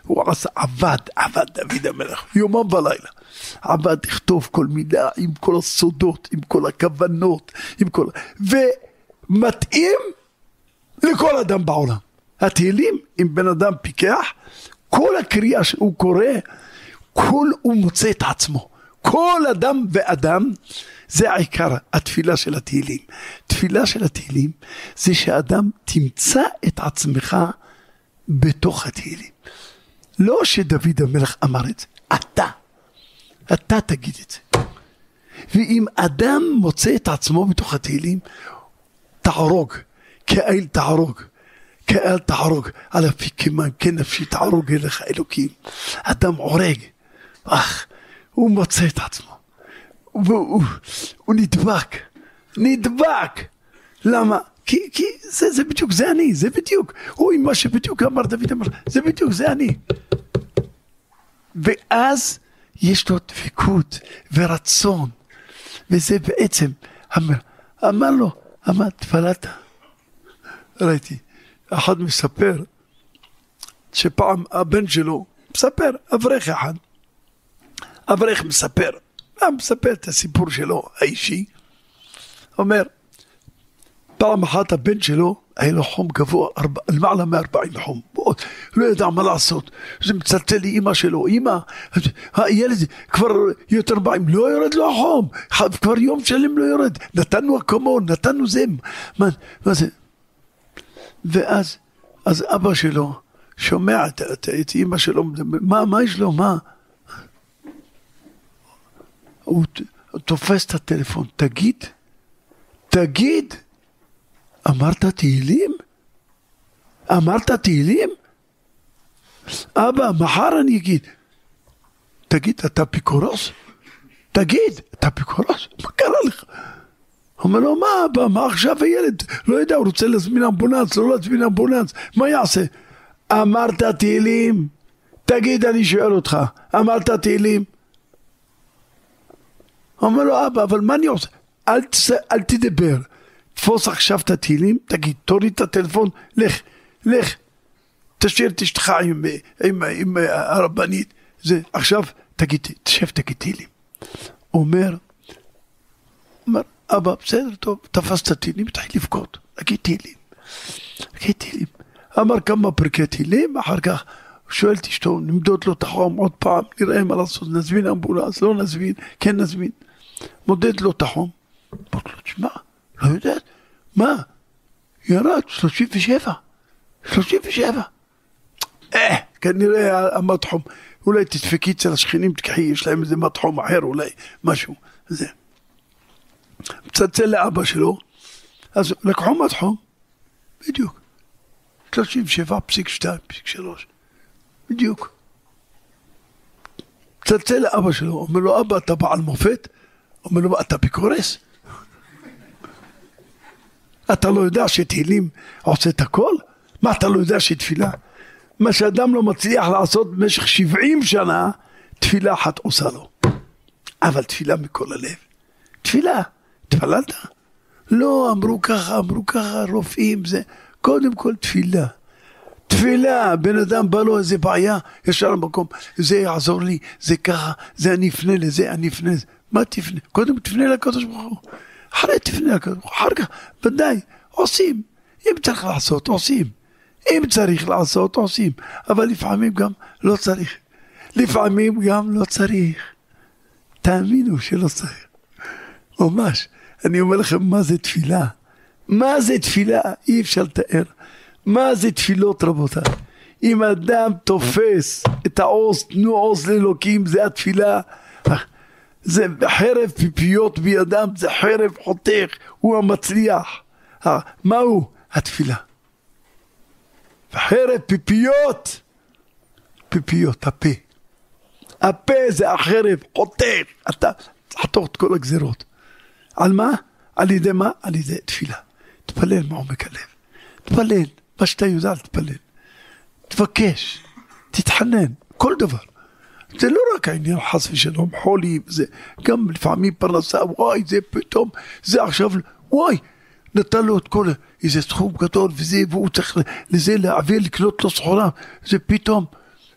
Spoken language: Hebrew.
הוא עבד דוד המלך, יומם ולילה. עבד, לכתוב כל מילה, עם כל הסודות, עם כל הכוונות, ומתאים לכל אדם בעולם. התהילים, אם בן אדם פיקח, כל הקריאה שהוא קורא, הוא מוצא את עצמו. כל אדם ואדם, זה העיקר התפילה של התהילים. תפילה של התהילים זה שאדם תמצא את עצמך בתוך התהילים. לא שדוד המלך אמר את זה, אתה תגיד את זה. ואם אדם מוצא את עצמו בתוך התהילים, תערוג, כאל תערוג, על הפיקימן, כן נפשי תערוג אליך אלוקים. אדם עורג, הוא מוצא את עצמו. הוא נדבק. למה? כי זה בדיוק, זה אני, זה בדיוק. הוא מה שבדיוק אמר דוד אמר, זה בדיוק, זה אני. ואז יש לו דבקות ורצון, וזה בעצם, אמר לו, תפלת. ראיתי, אחד מספר, שפעם הבן שלו, מספר, אברך מספר את הסיפור שלו האישי, אומר, פעם אחת הבן שלו, היה לו חום גבוה, למעלה מ-40 חום, לא ידע מה לעשות, זה מצלצל לי אמא שלו, אמא, הילד כבר יותר 40, לא יורד לו החום, כבר יום שלם לא יורד, נתנו אקמול, נתנו זה, מה זה? ואז אבא שלו שומע את אמא שלו, מה יש לו, מה? הוא תופס את הטלפון, תגיד, אמרת תהילים? אבא, מחר אני אגיד. תגיד, אתה פיקורוס? מה קרה לך? אומר לו, מה אבא, מה עכשיו הילד? לא יודע, הוא רוצה להזמין אמבולנס, לא להזמין אמבולנס, מה יעשה? אמרת תהילים? תגיד, אני שואל אותך, אמרת תהילים? אומר לו, אבא, אבל מה אני עושה? אל תדבר. תפוס עכשיו את התהילים, תגיד, תוריד את הטלפון, לך, תשאיר את אשתך עם הרבנית, זה, עכשיו, תשב, תגיד תהילים. אומר, אבא, בסדר, טוב, תפס את התהילים, תחיל לבכות, תגיד תהילים. אמר כמה פרקי תהילים, אחר כך, שואל את אשתו, נמדוד לו את החום עוד פעם, נראה מה לעשות, נזמין אמבולנס, לא נזמין, כן נזמין. מודד לו את החום, אמר לו, תשמע, לא יודעת, מה? ירד 37. כנראה המד חום, אולי תדפקי אצל השכנים, תקחי, יש להם איזה מד חום אחר, אולי משהו, זה. מצלצל לאבא שלו, אז לקחו מד חום, בדיוק, 37.2.3, בדיוק. מצלצל לאבא שלו, אומר לו, אבא, אתה בעל מופת? אומר לו, אתה פיקורס? אתה לא יודע שתהילים עושה את הכל? מה אתה לא יודע שתפילה? מה שאדם לא מצליח לעשות במשך 70 שנה, תפילה אחת עושה לו. אבל תפילה מכל הלב. תפללת? לא, אמרו ככה, רופאים, זה. קודם כל תפילה, בן אדם בא לו איזה בעיה, ישר למקום, זה יעזור לי, זה ככה, זה אני אפנה לזה, מה תפנה? קודם תפנה לקדוש ברוך הוא. אחרי תפנה לקדוש ברוך הוא, אחר כך, ודאי, עושים. אם צריך לעשות, עושים. אם צריך לעשות, עושים. אבל לפעמים גם לא צריך. תאמינו שלא צריך. ממש. אני אומר לכם, מה זה תפילה? אי אפשר לתאר. מה זה תפילות, רבותיי? אם אדם תופס את העוז, תנו עוז לאלוקים, זה התפילה. זה חרב פיפיות בידם, זה חרב חותך, הוא המצליח. מהו? התפילה. חרב פיפיות, הפה זה החרב, חותך, אתה חתוך את כל הגזירות. על מה? על ידי מה? על ידי תפילה. תפלל מעומק הלב. תפלל, מה שאתה יודע, תפלל. תבקש, תתחנן, כל דבר. זה לא רק העניין חס ושלום, חולי, זה גם לפעמים פרנסה, וואי, זה פתאום, זה עכשיו, וואי, נתן לו את כל, איזה סכום גדול וזה, והוא צריך לזה להעביר, לקנות לו סחורה, זה פתאום,